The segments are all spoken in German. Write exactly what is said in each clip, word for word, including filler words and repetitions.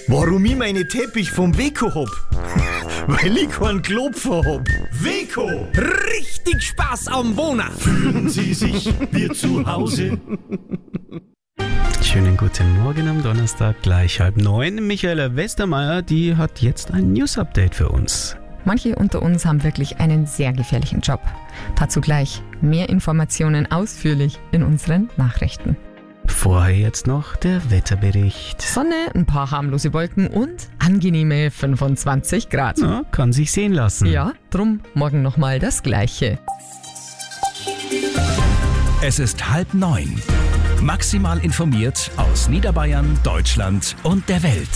Warum ich meine Teppich vom Weco hab? Weil ich keinen Klopfer hab. Weco! Richtig Spaß am Wohnen! Fühlen Sie sich wie zu Hause? Schönen guten Morgen am Donnerstag, gleich halb neun. Michaela Westermeier, die hat jetzt ein News-Update für uns. Manche unter uns haben wirklich einen sehr gefährlichen Job. Dazu gleich mehr Informationen ausführlich in unseren Nachrichten. Vorher jetzt noch der Wetterbericht. Sonne, ein paar harmlose Wolken und angenehme fünfundzwanzig Grad. Ja, kann sich sehen lassen. Ja, drum morgen nochmal das Gleiche. Es ist halb neun. Maximal informiert aus Niederbayern, Deutschland und der Welt.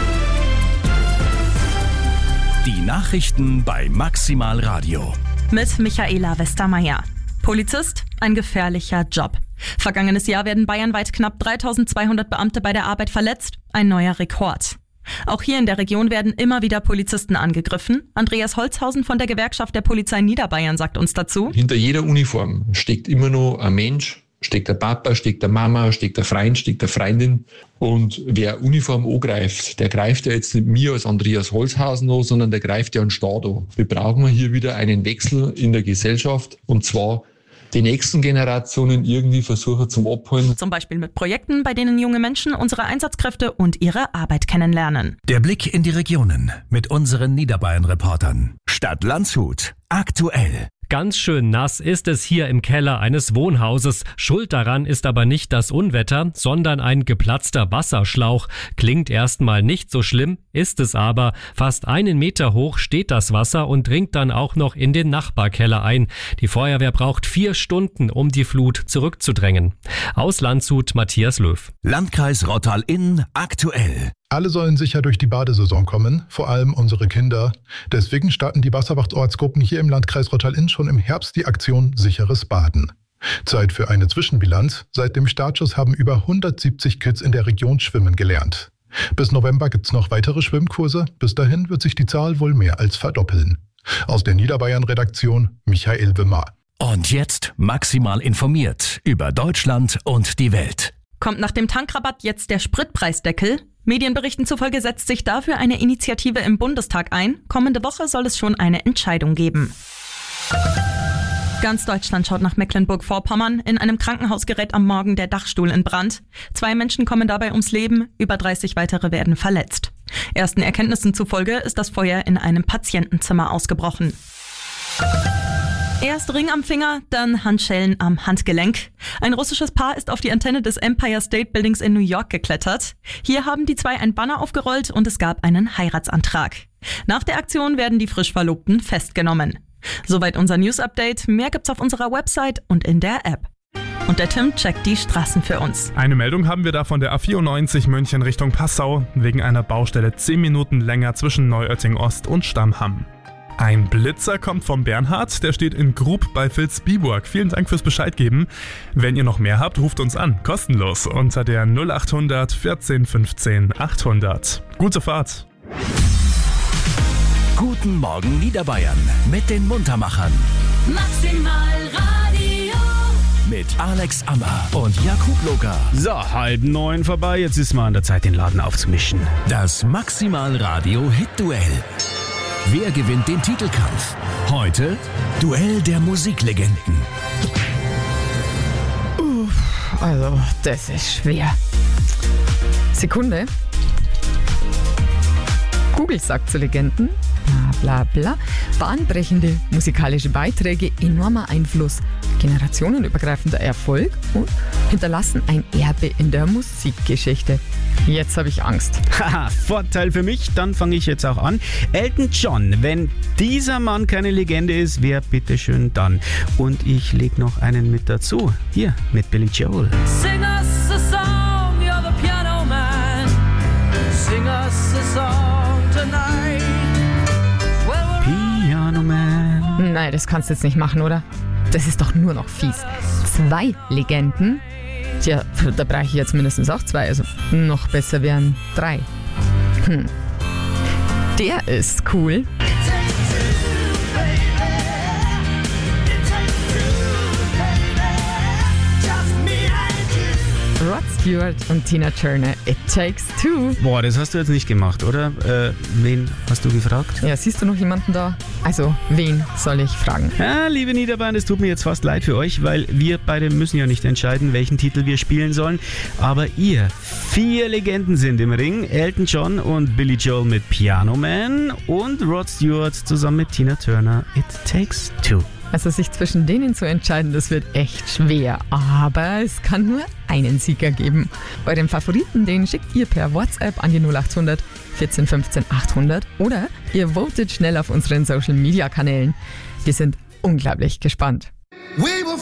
Die Nachrichten bei Maximal Radio. Mit Michaela Westermeier. Polizist, ein gefährlicher Job. Vergangenes Jahr werden bayernweit knapp dreitausendzweihundert Beamte bei der Arbeit verletzt. Ein neuer Rekord. Auch hier in der Region werden immer wieder Polizisten angegriffen. Andreas Holzhausen von der Gewerkschaft der Polizei Niederbayern sagt uns dazu: Hinter jeder Uniform steckt immer noch ein Mensch, steckt der Papa, steckt der Mama, steckt der Freund, steckt der Freundin. Und wer Uniform angreift, der greift ja jetzt nicht mir als Andreas Holzhausen an, sondern der greift ja einen Staat an. Wir brauchen hier wieder einen Wechsel in der Gesellschaft, und zwar die nächsten Generationen irgendwie versuchen zum Abholen. Zum Beispiel mit Projekten, bei denen junge Menschen unsere Einsatzkräfte und ihre Arbeit kennenlernen. Der Blick in die Regionen mit unseren Niederbayern-Reportern. Stadt Landshut, aktuell. Ganz schön nass ist es hier im Keller eines Wohnhauses. Schuld daran ist aber nicht das Unwetter, sondern ein geplatzter Wasserschlauch. Klingt erstmal nicht so schlimm, ist es aber. Fast einen Meter hoch steht das Wasser und dringt dann auch noch in den Nachbarkeller ein. Die Feuerwehr braucht vier Stunden, um die Flut zurückzudrängen. Aus Landshut, Matthias Löw. Landkreis Rottal-Inn, aktuell. Alle sollen sicher durch die Badesaison kommen, vor allem unsere Kinder. Deswegen starten die Wasserwachtortsgruppen hier im Landkreis Rottal-Inn schon im Herbst die Aktion Sicheres Baden. Zeit für eine Zwischenbilanz. Seit dem Startschuss haben über hundertsiebzig Kids in der Region schwimmen gelernt. Bis November gibt's noch weitere Schwimmkurse. Bis dahin wird sich die Zahl wohl mehr als verdoppeln. Aus der Niederbayern-Redaktion Michael Wimmer. Und jetzt maximal informiert über Deutschland und die Welt. Kommt nach dem Tankrabatt jetzt der Spritpreisdeckel? Medienberichten zufolge setzt sich dafür eine Initiative im Bundestag ein. Kommende Woche soll es schon eine Entscheidung geben. Ganz Deutschland schaut nach Mecklenburg-Vorpommern. In einem Krankenhaus gerät am Morgen der Dachstuhl in Brand. Zwei Menschen kommen dabei ums Leben, über dreißig weitere werden verletzt. Ersten Erkenntnissen zufolge ist das Feuer in einem Patientenzimmer ausgebrochen. Erst Ring am Finger, dann Handschellen am Handgelenk. Ein russisches Paar ist auf die Antenne des Empire State Buildings in New York geklettert. Hier haben die zwei ein Banner aufgerollt und es gab einen Heiratsantrag. Nach der Aktion werden die frisch Verlobten festgenommen. Soweit unser News-Update. Mehr gibt's auf unserer Website und in der App. Und der Tim checkt die Straßen für uns. Eine Meldung haben wir da von der A vierundneunzig München Richtung Passau. Wegen einer Baustelle zehn Minuten länger zwischen Neuötting Ost und Stammham. Ein Blitzer kommt vom Bernhard, der steht in Grub bei Vilsbiburg. Vielen Dank fürs Bescheid geben. Wenn ihr noch mehr habt, ruft uns an, kostenlos, unter der null achthundert vierzehn fünfzehn achthundert. Gute Fahrt! Guten Morgen Niederbayern mit den Muntermachern. Maximal Radio. Mit Alex Ammer und Jakub Loga. So, halb neun vorbei, jetzt ist mal an der Zeit, den Laden aufzumischen. Das Maximal Radio Hit-Duell. Wer gewinnt den Titelkampf? Heute Duell der Musiklegenden. Uff, also, das ist schwer. Sekunde. Google sagt zu Legenden, bla bla bla, bahnbrechende musikalische Beiträge, enormer Einfluss, generationenübergreifender Erfolg und hinterlassen ein Erbe in der Musikgeschichte. Jetzt habe ich Angst. Haha, Vorteil für mich, dann fange ich jetzt auch an. Elton John, wenn dieser Mann keine Legende ist, wer bitteschön dann? Und ich leg noch einen mit dazu, hier mit Billy Joel. Sing us a song, you're the piano man. Sing us a song tonight. Piano Man. Nein, das kannst du jetzt nicht machen, oder? Das ist doch nur noch fies. Zwei Legenden? Tja, da brauche ich jetzt mindestens auch zwei, also noch besser wären drei. Hm. Der ist cool. Rod Stewart und Tina Turner, It Takes Two. Boah, das hast du jetzt nicht gemacht, oder? Äh, wen hast du gefragt? Ja, siehst du noch jemanden da? Also, wen soll ich fragen? Ja, liebe Niederbayern, es tut mir jetzt fast leid für euch, weil wir beide müssen ja nicht entscheiden, welchen Titel wir spielen sollen. Aber ihr, vier Legenden sind im Ring. Elton John und Billy Joel mit Piano Man und Rod Stewart zusammen mit Tina Turner, It Takes Two. Also sich zwischen denen zu entscheiden, das wird echt schwer. Aber es kann nur einen Sieger geben. Euren Favoriten, den schickt ihr per WhatsApp an die null acht hundert vierzehn fünfzehn achthundert oder ihr votet schnell auf unseren Social Media Kanälen. Wir sind unglaublich gespannt. We will